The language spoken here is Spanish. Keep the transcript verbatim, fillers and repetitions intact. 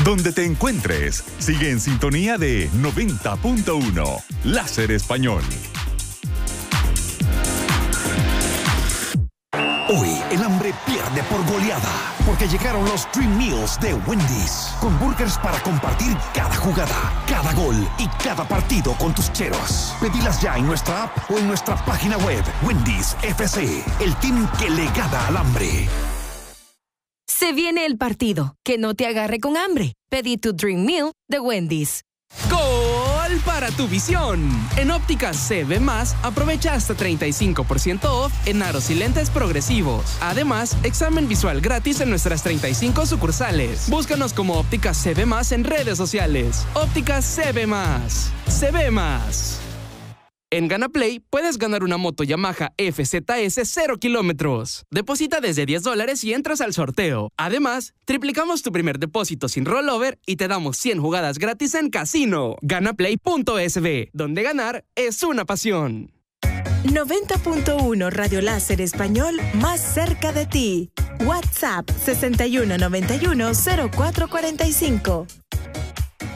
Donde te encuentres, sigue en sintonía de noventa punto uno, Láser Español. Hoy el hambre pierde por goleada, porque llegaron los Dream Meals de Wendy's, con burgers para compartir cada jugada, cada gol y cada partido con tus cheros. Pedilas ya en nuestra app o en nuestra página web. Wendy's F C, el team que le gana al hambre. Se viene el partido. Que no te agarre con hambre. Pedí tu Dream Meal de Wendy's. ¡Gol para tu visión! En Ópticas C V más, aprovecha hasta treinta y cinco por ciento off en aros y lentes progresivos. Además, examen visual gratis en nuestras treinta y cinco sucursales. Búscanos como Ópticas C V más en redes sociales. Ópticas C V más. Se ve más. En GanaPlay puedes ganar una moto Yamaha F Z S cero kilómetros. Deposita desde diez dólares y entras al sorteo. Además, triplicamos tu primer depósito sin rollover y te damos cien jugadas gratis en casino. Ganaplay punto es be, donde ganar es una pasión. noventa punto uno Radio Láser Español, más cerca de ti. WhatsApp sesenta y uno noventa y uno cero cuatro cuarenta y cinco.